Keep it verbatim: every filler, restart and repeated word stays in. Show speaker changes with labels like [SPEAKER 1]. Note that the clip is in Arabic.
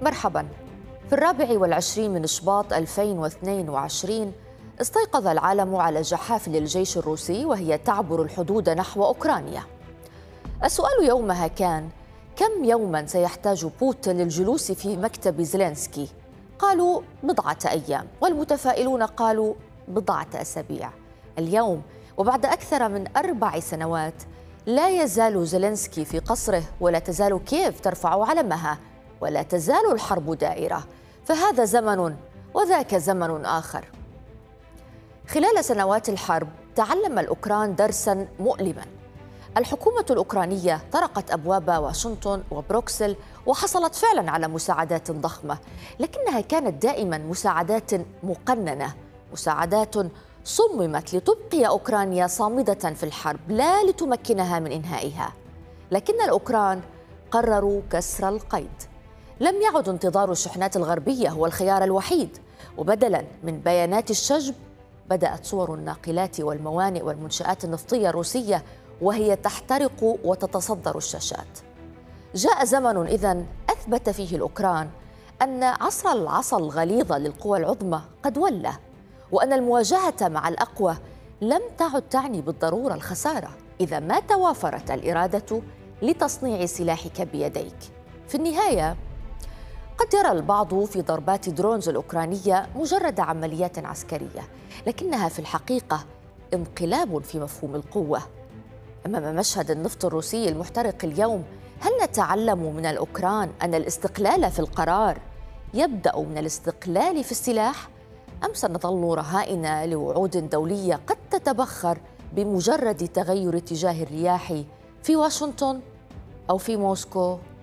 [SPEAKER 1] مرحبا. في الرابع والعشرين من شباط ألفين واثنين وعشرين استيقظ العالم على جحافل الجيش الروسي وهي تعبر الحدود نحو أوكرانيا. السؤال يومها كان: كم يوما سيحتاج بوتين للجلوس في مكتب زيلينسكي؟ قالوا بضعة أيام، والمتفائلون قالوا بضعة أسابيع. اليوم وبعد أكثر من أربع سنوات لا يزال زيلينسكي في قصره، ولا تزال كييف ترفع علمها، ولا تزال الحرب دائرة. فهذا زمن وذاك زمن آخر. خلال سنوات الحرب تعلم الأوكران درساً مؤلماً. الحكومة الأوكرانية طرقت أبواب واشنطن وبروكسل وحصلت فعلاً على مساعدات ضخمة، لكنها كانت دائماً مساعدات مقننة، مساعدات صممت لتبقي أوكرانيا صامدة في الحرب لا لتمكنها من إنهائها. لكن الأوكران قرروا كسر القيد. لم يعد انتظار الشحنات الغربية هو الخيار الوحيد، وبدلاً من بيانات الشجب بدأت صور الناقلات والموانئ والمنشآت النفطية الروسية وهي تحترق وتتصدر الشاشات. جاء زمن إذن أثبت فيه الأوكران أن عصر العصا الغليظة للقوى العظمى قد ولى، وأن المواجهة مع الأقوى لم تعد تعني بالضرورة الخسارة إذا ما توافرت الإرادة لتصنيع سلاحك بيديك. في النهاية قد يرى البعض في ضربات درونز الأوكرانية مجرد عمليات عسكرية، لكنها في الحقيقة انقلاب في مفهوم القوة. أمام مشهد النفط الروسي المحترق اليوم، هل نتعلم من الأوكران أن الاستقلال في القرار يبدأ من الاستقلال في السلاح؟ أم سنظل رهائن لوعود دولية قد تتبخر بمجرد تغير اتجاه الرياح في واشنطن أو في موسكو؟